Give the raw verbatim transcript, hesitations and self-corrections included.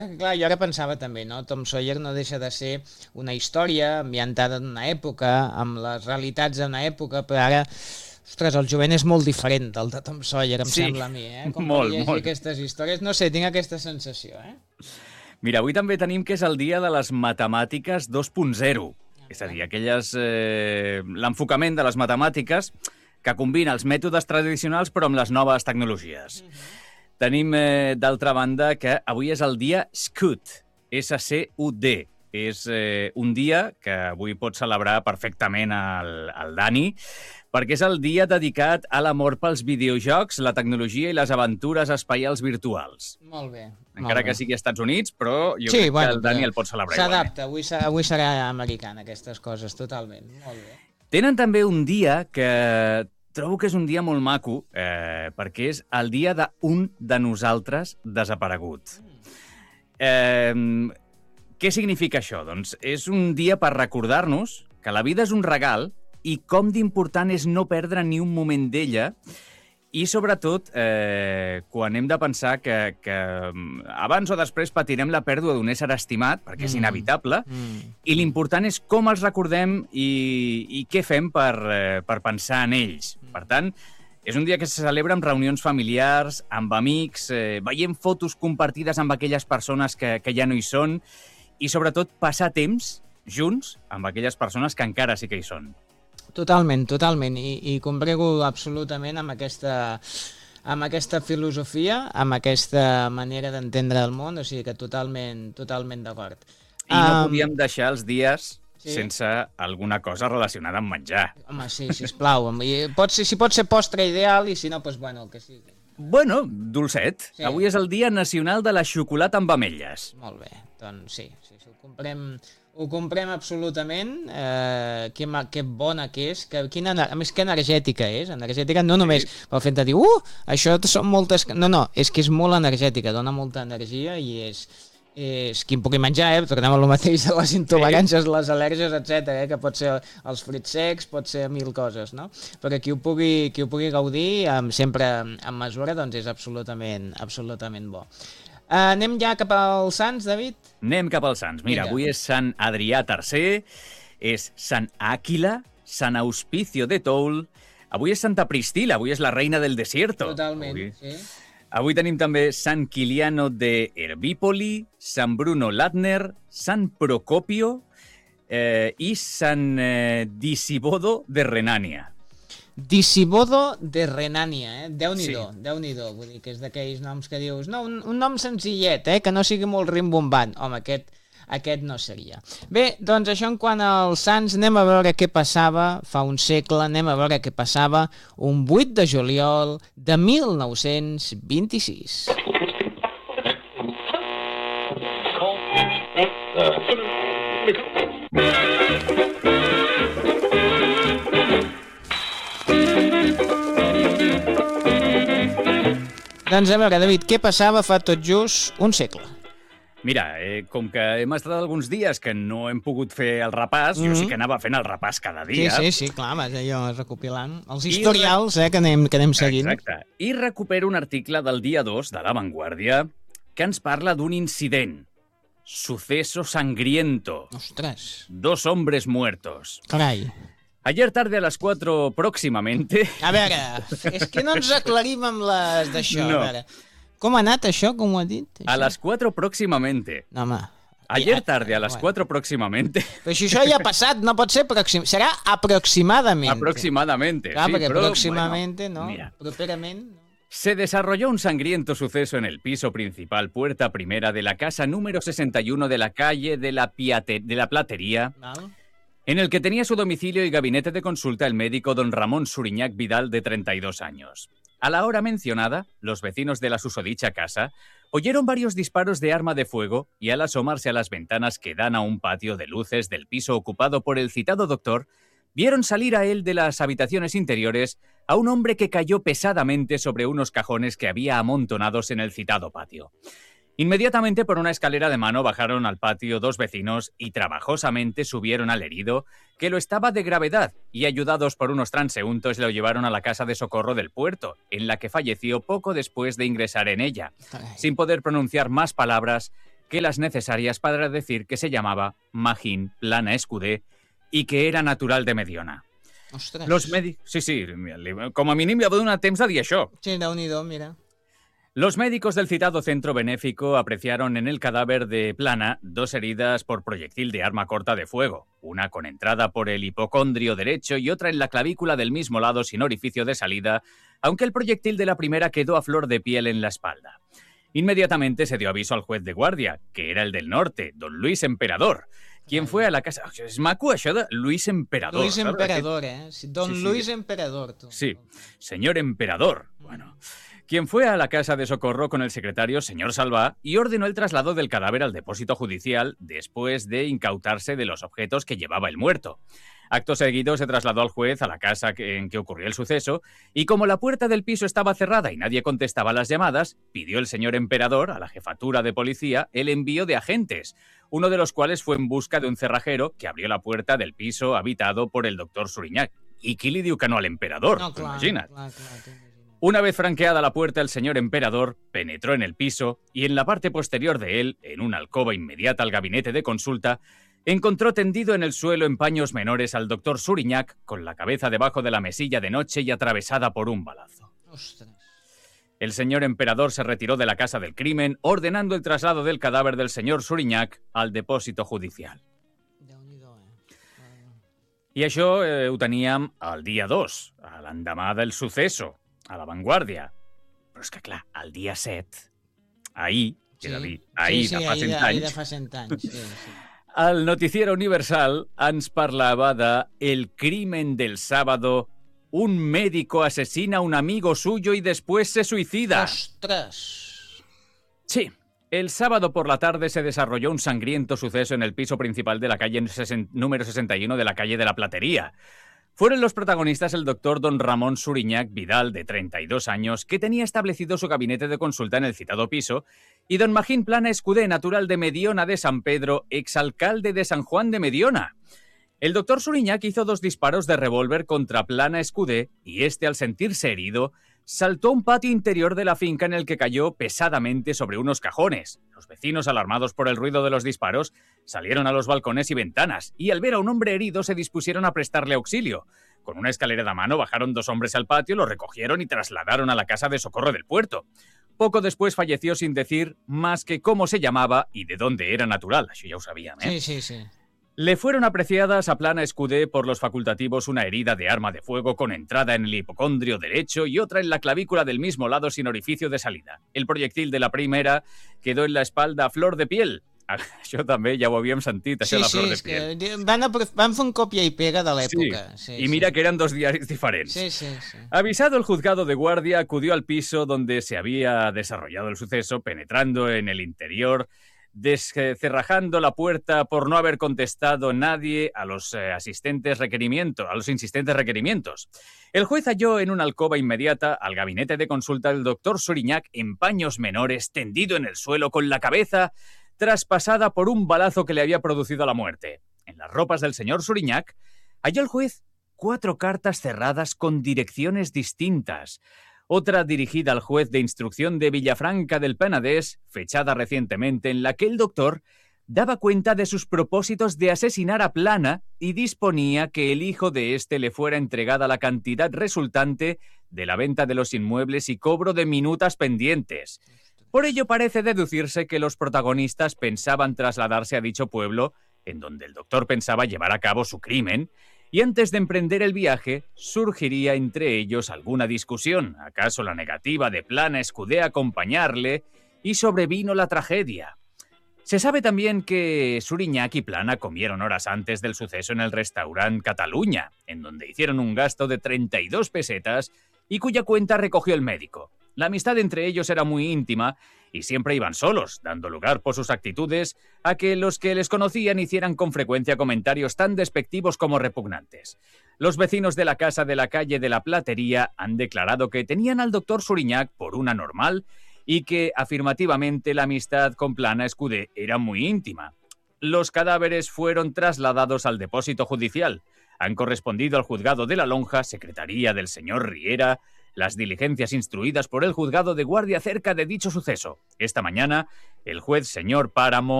Clar, jo ara pensava també, no? Tom Sawyer no deixa de ser una història ambientada en una època, amb les realitats d'una època, però ara, ostres, el jovent és molt diferent del de Tom Sawyer, em Sí, sembla a mi, eh? Com per molt, llegir molt. aquestes històries, no sé, tinc aquesta sensació, eh? Mira, avui també tenim que és el dia de les matemàtiques dos punt zero. És a dir, aquelles... Eh, l'enfocament de les matemàtiques que combina els mètodes tradicionals però amb les noves tecnologies. Tenim, eh, d'altra banda, que avui és el dia Scud, S C U D. És eh, un dia que avui pot celebrar perfectament el, el Dani, perquè és el dia dedicat a l'amor pels videojocs, la tecnologia i les aventures espaials virtuals. Molt bé. Encara molt que bé. sigui als Estats Units, però jo Sí, crec bueno, que el Dani però el pot celebrar igualment. s'adapta, avui, serà- avui serà americana, aquestes coses, totalment. Molt bé. Tenen també un dia que trobo que és un dia molt maco, eh, perquè és el dia d'un de nosaltres desaparegut. Eh, què significa això? Doncs és un dia per recordar-nos que la vida és un regal i com d'important és no perdre ni un moment d'ella i, sobretot, eh, quan hem de pensar que, que abans o després patirem la pèrdua d'un ésser estimat, perquè és Mm. inevitable, Mm. i l'important és com els recordem i, i què fem per, eh, per pensar en ells. Per tant, és un dia que se celebra amb reunions familiars, amb amics, eh, veient fotos compartides amb aquelles persones que, que ja no hi són i, sobretot, passar temps junts amb aquelles persones que encara sí que hi són. Totalment, totalment, i, i comprego absolutament amb aquesta, amb aquesta filosofia, amb aquesta manera d'entendre el món, o sigui que totalment, totalment d'acord. I no Am, podíem deixar els dies sí. sense alguna cosa relacionada amb menjar. Home, sí, sisplau, i pot ser, si pot ser postre ideal i si no, doncs bueno, el que sigui. Bueno, dolcet. Sí. Avui és el Dia Nacional de la Xocolata amb ametlles. Molt bé, doncs sí, sí, sí ho comprem, ho comprem absolutament, eh, que, ma- que bona que és, que, quina, ener- a més que energètica és, energètica no només Sí. pel fet de dir, uh, això són moltes... No, no, és que és molt energètica, dona molta energia i és, és qui en pugui menjar, eh? Tornem a lo mateix de les intoleràncies, les al·lèrgies, etcètera, eh? Que pot ser els fruits secs, pot ser mil coses, no? Però qui ho pugui, qui ho pugui gaudir, amb, sempre amb mesura, doncs és absolutament, absolutament bo. Uh, anem ja cap als Sants, David? Anem cap als Sants. Mira, Vinga. avui és Sant Adrià tercer, és Sant Àquila, Sant Auspicio de Toul, avui és Santa Priscila, avui és la reina del desierto. Totalment, Avui, sí. avui tenim també Sant Quiliano de Herbípoli, Sant Bruno Ladner, Sant Procopio eh, i Sant eh, Disibodo de Renània. Disibodo de Renània, eh? Déu-n'hi-do, Sí. Déu-n'hi-do. Vull dir que és d'aquells noms que dius, no, un, un nom senzillet, eh? Que no sigui molt rimbombant. Home, aquest, aquest no seria. Bé, doncs això en quant als Sants, anem a veure què passava fa un segle, anem a veure què passava un vuit de juliol de mil nou-cents vint-i-sis. Doncs a veure, David, què passava fa tot just un segle? Mira, eh, com que hem estat alguns dies que no hem pogut fer el repàs, mm -hmm. jo sí que anava fent el repàs cada Sí, dia. sí, sí, clar, vas allò recopilant els I historials eh, que, anem, que anem seguint. Exacte. I recupero un article del dia dos de La Vanguardia que ens parla d'un incident. Suceso sangriento. Ostres, Dos hombres muertos. carai. Ayer tarde a las cuatro próximamente... A veure, és que no ens aclarim amb les d'això. No. A veure, com ha anat això, com ho ha dit? A Això? las cuatro próximamente. No, home. Ayer Ja, tarde a las bueno. cuatro próximamente. Però si això ja ha passat, no pot ser pròxim. Serà aproximadament. Aproximadamente. Clar, sí, perquè però, pròximament, bueno, no? mira. Properament. no. Se desarrolló un sangriento suceso en el piso principal, puerta primera de la casa número sesenta y uno de la calle de la, Piate- de la Platería, Val? en el que tenía su domicilio y gabinete de consulta el médico don Ramón Suriñac Vidal, de treinta y dos años. A la hora mencionada, los vecinos de la susodicha casa oyeron varios disparos de arma de fuego y, al asomarse a las ventanas que dan a un patio de luces del piso ocupado por el citado doctor, vieron salir a él de las habitaciones interiores a un hombre que cayó pesadamente sobre unos cajones que había amontonados en el citado patio. Inmediatamente por una escalera de mano bajaron al patio dos vecinos y trabajosamente subieron al herido, que lo estaba de gravedad, y ayudados por unos transeúntes lo llevaron a la casa de socorro del puerto, en la que falleció poco después de ingresar en ella, Carai. sin poder pronunciar más palabras que las necesarias para decir que se llamaba Magín Plana Escudé y que era natural de Mediona. Ostres. Los médicos... Sí, sí, com a mínim li ha donat temps de dir això. Sí, Déu-n'hi-do, mira. Los médicos del citado centro benéfico apreciaron en el cadáver de Plana dos heridas por proyectil de arma corta de fuego, una con entrada por el hipocondrio derecho y otra en la clavícula del mismo lado sin orificio de salida, aunque el proyectil de la primera quedó a flor de piel en la espalda. Inmediatamente se dio aviso al juez de guardia, que era el del norte, don Luis Emperador, quien fue a la casa... És maco això de Luis Emperador. Luis Emperador, eh? Don Sí, sí. Luis Emperador, tú. Sí, señor Emperador. Bueno, quien fue a la casa de socorro con el secretario, señor Salvá, y ordenó el traslado del cadáver al depósito judicial después de incautarse de los objetos que llevaba el muerto. Acto seguido se trasladó al juez a la casa en que ocurrió el suceso y como la puerta del piso estaba cerrada y nadie contestaba las llamadas, pidió el señor Emperador a la jefatura de policía el envío de agentes, uno de los cuales fue en busca de un cerrajero que abrió la puerta del piso habitado por el doctor Suriñac. ¿Y qui li diu que no al emperador? No, clar, Imagina't. clar, clar, t'imagines. Una vez franqueada la puerta, el señor Emperador penetró en el piso y en la parte posterior de él, en una alcoba inmediata al gabinete de consulta, encontró tendido en el suelo en paños menores al doctor Suriñac con la cabeza debajo de la mesilla de noche y atravesada por un balazo. Ostres. El señor Emperador se retiró de la casa del crimen, ordenando el traslado del cadáver del señor Suriñac al depósito judicial. Déu-n'hi-do, eh? Bueno. I això eh, ho teníem el dia dos, a l'endemà del suceso, a La Vanguardia. Però és que, clar, el dia set, ahir, Sí, és a dir, ahir sí, sí, de fa ahir cent de- ahir anys, de fa cent anys, sí, sí. el Noticiero Universal ens parlava de El crimen del sábado, un médico asesina a un amigo suyo y después se suicida. Ostres! Sí, el sábado por la tarde se desarrolló un sangriento suceso en el piso principal de la calle sesen- número sesenta y uno de la calle de la Platería. Fueron los protagonistas el doctor don Ramón Suriñac Vidal, de treinta y dos años, que tenía establecido su gabinete de consulta en el citado piso, y don Magín Plana Escudé, natural de Mediona de San Pedro, exalcalde de San Juan de Mediona. El doctor Suriñac hizo dos disparos de revólver contra Plana Escudé y este, al sentirse herido, saltó a un patio interior de la finca en el que cayó pesadamente sobre unos cajones. Los vecinos, alarmados por el ruido de los disparos, salieron a los balcones y ventanas y al ver a un hombre herido se dispusieron a prestarle auxilio. Con una escalera de mano bajaron dos hombres al patio, lo recogieron y trasladaron a la casa de socorro del puerto. Poco después falleció sin decir más que cómo se llamaba y de dónde era natural. Això ja ho sabíem, eh? Sí, sí, sí. Le fueron apreciadas a Plana Escudé por los facultativos una herida de arma de fuego con entrada en el hipocondrio derecho y otra en la clavícula del mismo lado sin orificio de salida. El proyectil de la primera quedó en la espalda a flor de piel. Això també ja ho havíem sentit, això Sí, de la sí, flor de és que piel. di- van, apro- van fer un còpia i pega de l'època. Sí, y mira sí. que eran dos diarios diferentes. Sí, sí, sí. Avisado el juzgado de guardia, acudió al piso donde se había desarrollado el suceso, penetrando en el interior, descerrajando la puerta por no haber contestado nadie a los eh, asistentes requerimientos, a los insistentes requerimientos. El juez halló en una alcoba inmediata al gabinete de consulta del doctor Suriñac en paños menores, tendido en el suelo con la cabeza traspasada por un balazo que le había producido la muerte. En las ropas del señor Suriñac halló el juez cuatro cartas cerradas con direcciones distintas. Otra dirigida al juez de instrucción de Villafranca del Penedès, fechada recientemente, en la que el doctor daba cuenta de sus propósitos de asesinar a Plana y disponía que el hijo de éste le fuera entregada la cantidad resultante de la venta de los inmuebles y cobro de minutas pendientes. Por ello parece deducirse que los protagonistas pensaban trasladarse a dicho pueblo, en donde el doctor pensaba llevar a cabo su crimen, y antes de emprender el viaje, surgiría entre ellos alguna discusión, acaso la negativa de Plana Escudé a acompañarle, y sobrevino la tragedia. Se sabe también que Suriñac y Plana comieron horas antes del suceso en el restaurante Cataluña, en donde hicieron un gasto de treinta y dos pesetas y cuya cuenta recogió el médico. La amistad entre ellos era muy íntima y siempre iban solos, dando lugar por sus actitudes a que los que les conocían hicieran con frecuencia comentarios tan despectivos como repugnantes. Los vecinos de la casa de la calle de la Platería han declarado que tenían al doctor Suriñac por una normal y que afirmativamente la amistad con Plana Escudé era muy íntima. Los cadáveres fueron trasladados al depósito judicial. Han correspondido al juzgado de la Lonja, secretaría del señor Riera, las diligencias instruidas por el juzgado de guardia acerca de dicho suceso. Esta mañana, el juez señor Páramo